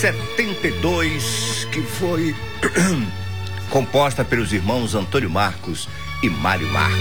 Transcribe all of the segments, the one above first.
72, que foi composta pelos irmãos Antônio Marcos e Mário Marcos.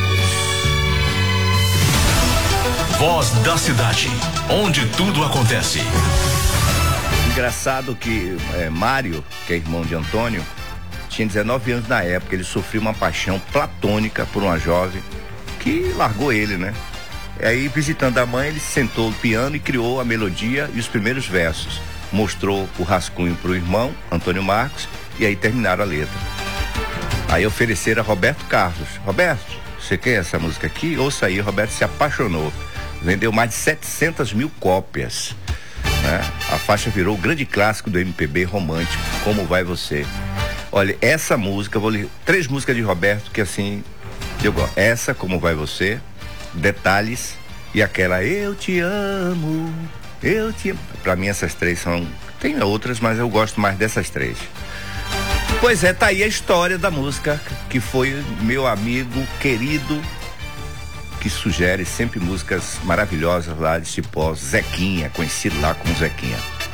Voz da cidade, onde tudo acontece. Engraçado que Mário, que é irmão de Antônio, tinha 19 anos na época. Ele sofreu uma paixão platônica por uma jovem que largou ele, né? Aí, visitando a mãe, ele sentou no piano e criou a melodia e os primeiros versos. Mostrou o rascunho pro irmão, Antônio Marcos, e aí terminaram a letra. Aí ofereceram a Roberto Carlos. Roberto, você quer essa música aqui? Ouça aí. Roberto se apaixonou. Vendeu mais de 700 mil cópias, né? A faixa virou o grande clássico do MPB romântico, Como Vai Você. Olha, essa música, eu vou ler 3 músicas de Roberto que assim, eu gosto. Essa, Como Vai Você, Detalhes e aquela Eu Te Amo, Eu Te Amo. Pra mim essas 3 são, tem outras, mas eu gosto mais dessas 3. Pois é, tá aí a história da música, que foi meu amigo querido, que sugere sempre músicas maravilhosas lá de Cipó, Zequinha, conhecido lá como Zequinha.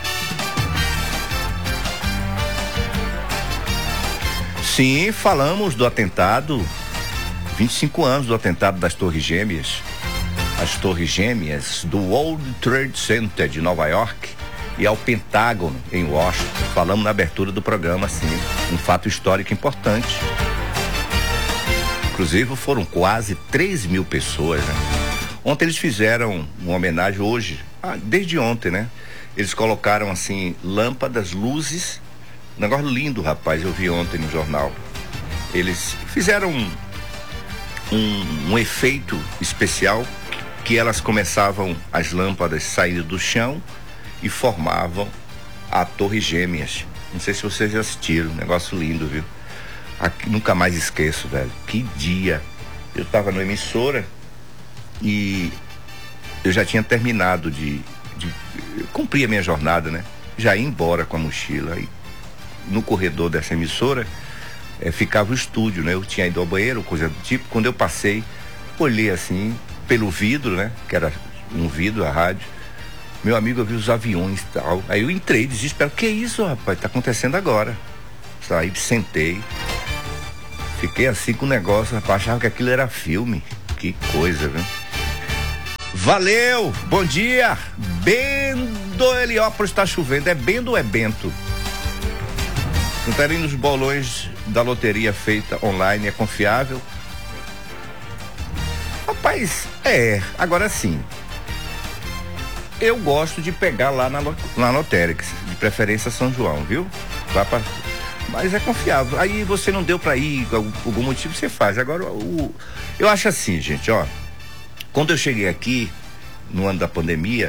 Sim, falamos do atentado, 25 anos do atentado das Torres Gêmeas, as Torres Gêmeas do World Trade Center de Nova York e ao Pentágono em Washington. Falamos na abertura do programa, sim, um fato histórico importante. Inclusive foram quase 3 mil pessoas, né? Ontem eles fizeram uma homenagem, hoje, desde ontem, né? Eles colocaram assim, lâmpadas, luzes, um negócio lindo, rapaz, eu vi ontem no jornal. Eles fizeram um efeito especial, que elas começavam, as lâmpadas saindo do chão e formavam a Torre Gêmeas. Não sei se vocês já assistiram, negócio lindo, viu? Aqui, nunca mais esqueço, velho. Que dia. Eu tava na emissora e eu já tinha terminado de cumprir a minha jornada, né? Já ia embora com a mochila. E no corredor dessa emissora ficava o estúdio, né? Eu tinha ido ao banheiro, coisa do tipo. Quando eu passei, olhei assim pelo vidro, né? Que era um vidro, a rádio. Meu amigo, eu vi os aviões e tal. Aí eu entrei, desesperado. Que isso, rapaz? Tá acontecendo agora. Saí, sentei. Fiquei assim com o negócio, rapaz, achava que aquilo era filme. Que coisa, viu? Valeu! Bom dia! Bento Heliópolis está chovendo. É Bento ou é Bento? Cantarina nos bolões da loteria feita online é confiável? Rapaz, agora sim. Eu gosto de pegar lá na Lotérix, de preferência São João, viu? Mas é confiável. Aí você não deu pra ir, por algum motivo você faz. Agora, eu acho assim, gente, ó. Quando eu cheguei aqui, no ano da pandemia,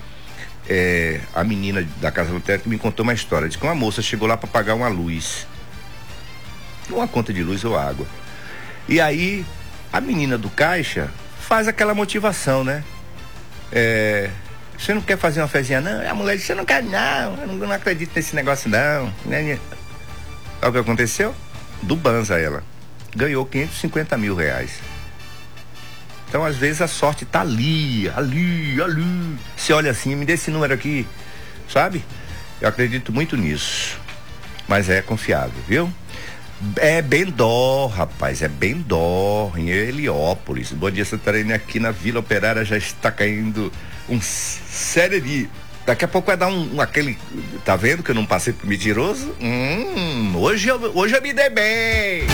a menina da Casa Lotérica me contou uma história. Diz que uma moça chegou lá pra pagar uma luz. Uma conta de luz ou água. E aí, a menina do caixa faz aquela motivação, né? Você não quer fazer uma fezinha, não? A mulher disse, você não quer, não. Eu não acredito nesse negócio, não. Sabe o que aconteceu? Do Banza ela ganhou 550 mil reais. Então às vezes a sorte tá ali. Você olha assim, me dê esse número aqui, sabe? Eu acredito muito nisso. Mas é confiável, viu? É Bendó, rapaz, é Bendó, em Heliópolis. Bom dia, Santarém. Aqui na Vila Operária já está caindo um sereri. Daqui a pouco vai dar aquele, tá vendo que eu não passei por mentiroso? Hoje eu me dei bem.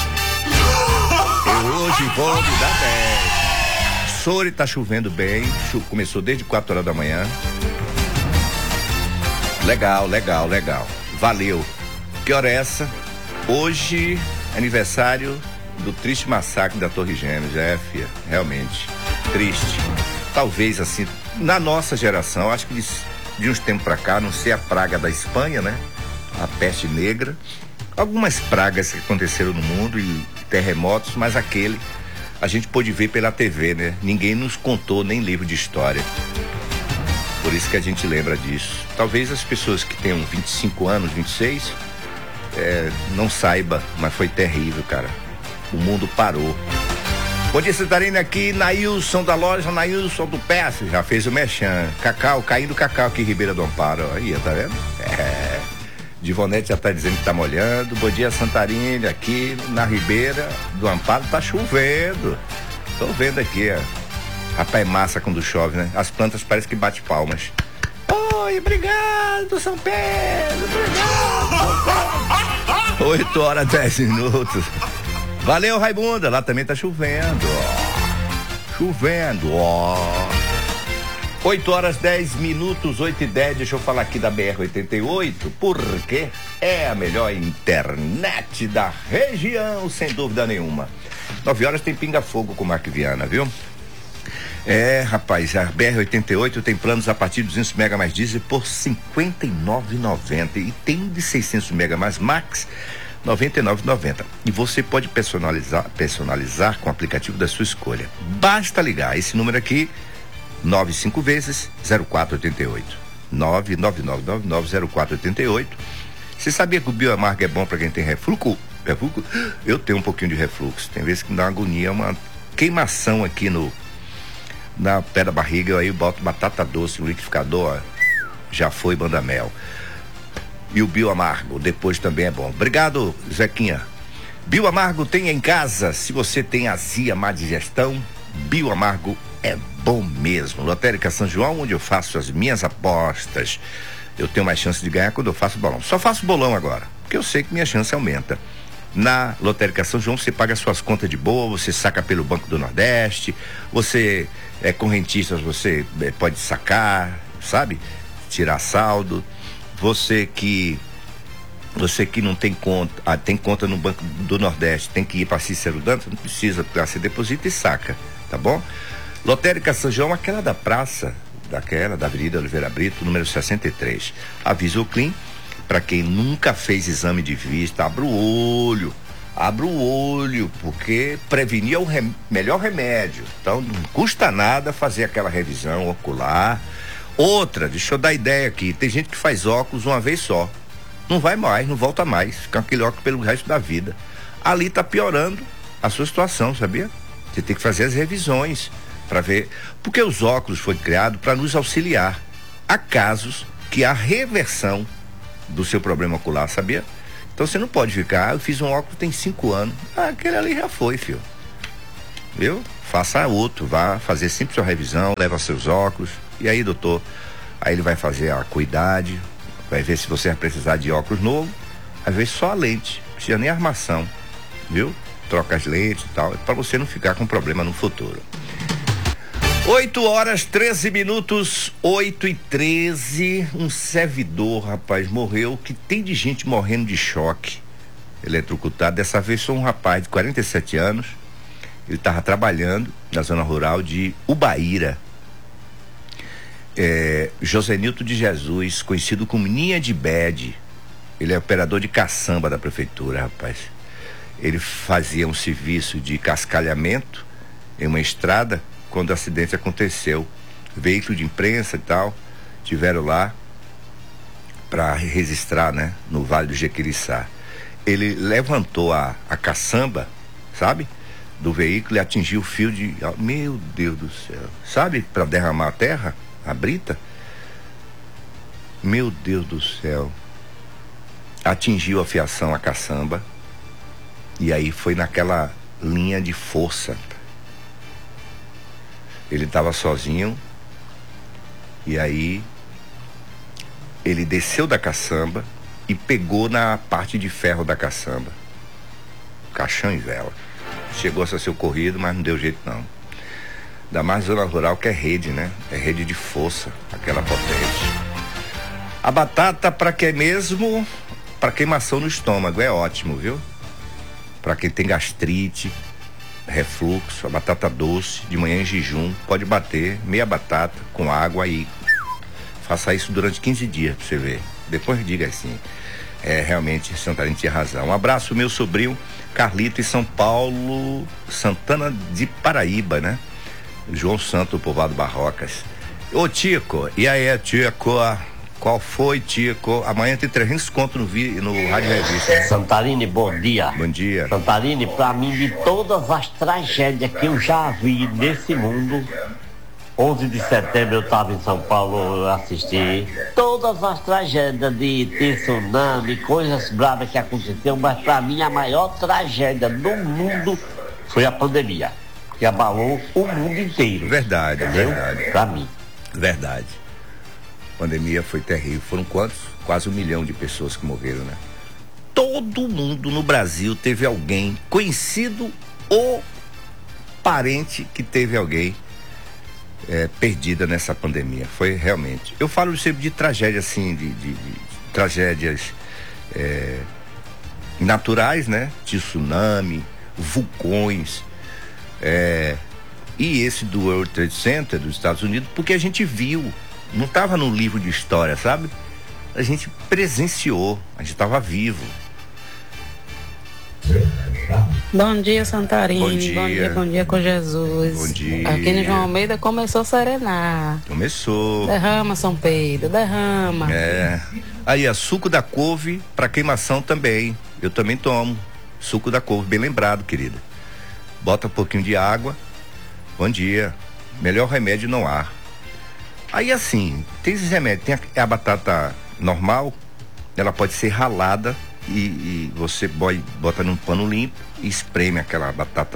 Eu hoje vou me dar bem. Sori tá chovendo bem, começou desde 4 horas da manhã. Legal. Valeu. Que hora é essa? Hoje, aniversário do triste massacre da Torre Gêmeas. Filha, realmente, triste. Talvez assim, na nossa geração, acho que de uns tempos pra cá, não sei a praga da Espanha, né? A peste negra, algumas pragas que aconteceram no mundo e terremotos, mas aquele a gente pôde ver pela TV, né? Ninguém nos contou nem livro de história. Por isso que a gente lembra disso. Talvez as pessoas que tenham 25 anos, 26, não saiba, mas foi terrível, cara. O mundo parou. Bom dia, Santarém, aqui, Nailson da loja, Nailson do PS, já fez o mechan. Caindo cacau aqui em Ribeira do Amparo, aí, tá vendo? Divonete já tá dizendo que tá molhando. Bom dia, Santarém, aqui na Ribeira do Amparo tá chovendo. Tô vendo aqui, ó. Rapaz, é massa quando chove, né? As plantas parecem que bate palmas. Oi, obrigado, São Pedro, obrigado. 8 horas 10 minutos. Valeu, Raimunda, lá também tá chovendo, ó. Chovendo, ó. 8 horas 10 minutos, 8h10, deixa eu falar aqui da BR-88, porque é a melhor internet da região, sem dúvida nenhuma. 9 horas tem pinga-fogo com o Mark Viana, viu? Rapaz, a BR-88 tem planos a partir de 200 mega mais diesel por R$ 59,90 e tem de 600 mega mais max R$ 99,90. E você pode personalizar com o aplicativo da sua escolha. Basta ligar esse número aqui, 95 vezes 0488. 999990488. Você sabia que o Bioamargo é bom para quem tem refluxo? Eu tenho um pouquinho de refluxo. Tem vezes que me dá uma agonia, uma queimação aqui na pé da barriga. Aí eu boto batata doce no liquidificador, já foi Bandamel. E o Bioamargo depois também é bom. Obrigado, Zequinha. Bioamargo tem em casa. Se você tem azia, má digestão, Bioamargo é bom mesmo. Lotérica São João, onde eu faço as minhas apostas. Eu tenho mais chance de ganhar quando eu faço bolão. Só faço bolão agora, porque eu sei que minha chance aumenta. Na Lotérica São João, você paga suas contas de boa, você saca pelo Banco do Nordeste, você é correntista, você pode sacar, sabe? Tirar saldo. Você que não tem conta, tem conta no Banco do Nordeste, tem que ir para Cícero Dantas, não precisa, porque você deposita e saca, tá bom? Lotérica São João, aquela da praça, da Avenida Oliveira Brito, número 63. Avisa o Clean, para quem nunca fez exame de vista, abra o olho, porque prevenir é o melhor remédio. Então não custa nada fazer aquela revisão ocular. Outra, deixa eu dar ideia aqui, tem gente que faz óculos uma vez só, não vai mais, não volta mais, fica aquele óculos pelo resto da vida. Ali tá piorando a sua situação, sabia? Você tem que fazer as revisões para ver, porque os óculos foram criados para nos auxiliar. Há casos que há reversão do seu problema ocular, sabia? Então você não pode ficar, eu fiz um óculos tem 5 anos, aquele ali já foi, filho. Viu? Faça outro, vá fazer sempre sua revisão, leva seus óculos, e aí, doutor, aí ele vai fazer a acuidade, vai ver se você vai precisar de óculos novo, às vezes só a lente, não precisa nem a armação, viu? Troca as lentes e tal, para você não ficar com problema no futuro. 8 horas 13 minutos, 8h13, um servidor, rapaz, morreu, que tem de gente morrendo de choque, eletrocutado. Dessa vez foi um rapaz de 47 anos, ele estava trabalhando na zona rural de Ubaíra. Josenilton de Jesus, conhecido como Ninha de Bede, ele é operador de caçamba da prefeitura, rapaz. Ele fazia um serviço de cascalhamento em uma estrada quando o acidente aconteceu. Veículo de imprensa e tal tiveram lá para registrar, né, no Vale do Jequiriçá. Ele levantou a caçamba, sabe, do veículo e atingiu o fio de, meu Deus do céu, sabe, para derramar a terra, a brita. Meu Deus do céu, atingiu a fiação a caçamba e aí foi naquela linha de força. Ele estava sozinho e aí ele desceu da caçamba e pegou na parte de ferro da caçamba, caixão e vela. Chegou a ser socorrido, mas não deu jeito não. Ainda mais zona rural, que é rede, né? É rede de força, aquela potente. A batata, para que mesmo? Para queimação no estômago, é ótimo, viu? Para quem tem gastrite, refluxo, a batata doce, de manhã em jejum, pode bater meia batata com água aí. Faça isso durante 15 dias pra você ver. Depois diga assim. Realmente, Santarém tinha razão. Um abraço, meu sobrinho Carlito, em São Paulo, Santana de Paraíba, né? João Santo, povoado Barrocas. Ô Tico, e aí, Tico? Qual foi, Tico? Amanhã tem 300 conto no Rádio Revista. Santarine, bom dia. Bom dia. Santarine, pra mim, de todas as tragédias que eu já vi nesse mundo, 11 de setembro eu estava em São Paulo, eu assisti todas as tragédias de tsunami, coisas bravas que aconteceram, mas para mim a maior tragédia do mundo foi a pandemia, que abalou o mundo inteiro. Verdade, entendeu? verdade. Para mim. Verdade. A pandemia foi terrível. Foram quantos? Quase 1 milhão de pessoas que morreram, né? Todo mundo no Brasil teve alguém conhecido ou parente que teve alguém perdida nessa pandemia. Foi realmente. Eu falo sempre de tragédia, assim, de tragédias naturais, né? De tsunami, vulcões, e esse do World Trade Center dos Estados Unidos, porque a gente viu, não estava no livro de história, sabe? A gente presenciou, a gente estava vivo. Bom dia, Santarém. Bom dia com Jesus. Bom dia. Aqui no João Almeida começou a serenar. Começou. Derrama, São Pedro, derrama. Aí, suco da couve para queimação também. Eu também tomo suco da couve, bem lembrado, querida. Bota um pouquinho de água. Bom dia. Melhor remédio não há. Aí, assim, tem esses remédios. Tem a batata normal, ela pode ser ralada e você bota num pano limpo e espreme aquela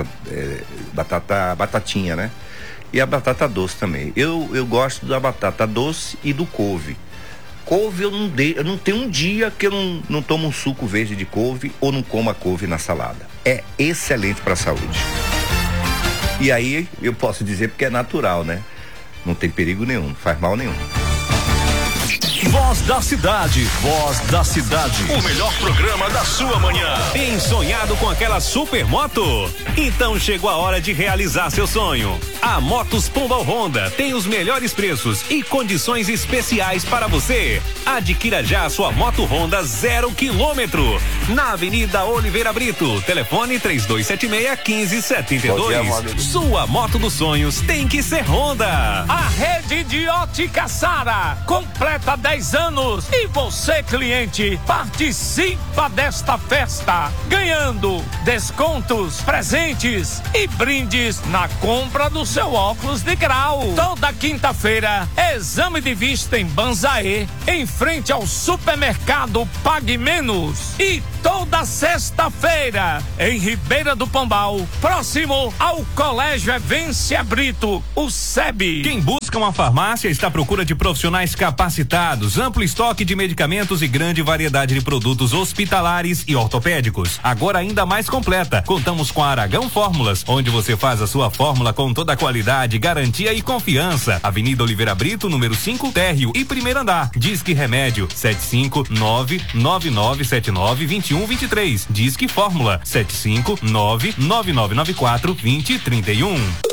batatinha, né? E a batata doce também. Eu gosto da batata doce e do couve. Couve eu não tenho um dia que eu não tomo um suco verde de couve ou não como a couve na salada. É excelente para a saúde. E aí eu posso dizer porque é natural, né? Não tem perigo nenhum, não faz mal nenhum. Voz da Cidade, Voz da Cidade, o melhor programa da sua manhã. Tem sonhado com aquela super moto? Então chegou a hora de realizar seu sonho. A Motos Pombal Honda tem os melhores preços e condições especiais para você. Adquira já a sua moto Honda 0 km na Avenida Oliveira Brito. Telefone 3276-1572. Sua moto dos sonhos tem que ser Honda. A rede de ótica Sara completa 10 anos e você, cliente, participa desta festa, ganhando descontos, presentes e brindes na compra do seu óculos de grau. Toda quinta-feira, exame de vista em Banzaê, em frente ao supermercado Pague Menos. E toda sexta-feira, em Ribeira do Pombal, próximo ao Colégio Evência Brito, o SEB. Quem busca uma farmácia está à procura de profissionais capacitados, amplo estoque de medicamentos e grande variedade de produtos hospitalares e ortopédicos. Agora ainda mais completa. Contamos com a Aragão Fórmulas, onde você faz a sua fórmula com toda a qualidade, garantia e confiança. Avenida Oliveira Brito, número 5, térreo e primeiro andar. Disque Remédio 75999792123. Disque Fórmula 75999942031.